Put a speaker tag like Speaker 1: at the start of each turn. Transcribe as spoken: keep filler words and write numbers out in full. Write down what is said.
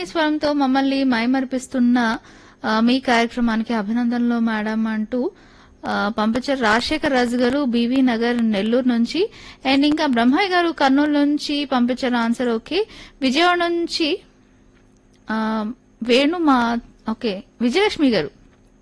Speaker 1: మధురవాణి స్వరంతో మమ్మల్ని మైమరిపిస్తున్న ఆ, మీ కార్యక్రమానికి అభినందనలు మేడం అంటూ ఆ, పంపించారు రాజశేఖర్ రాజు గారు బీవీ నగర్ నెల్లూరు నుంచి. అండ్ ఇంకా బ్రహ్మయ్య గారు కర్నూలు నుంచి పంపించారు ఆన్సర్ ఓకే. విజయవాడ నుంచి ఆ, వేణు మా ఓకే విజయలక్ష్మి గారు